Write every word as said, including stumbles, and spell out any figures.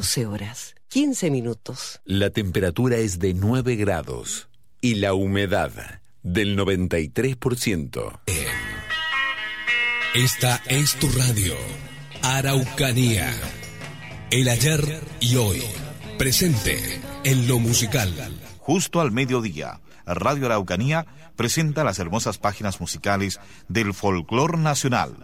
doce horas, quince minutos. La temperatura es de nueve grados y la humedad del noventa y tres por ciento. Esta es tu radio, Araucanía. El ayer y hoy, presente en lo musical. Justo al mediodía, Radio Araucanía presenta las hermosas páginas musicales del folclor nacional.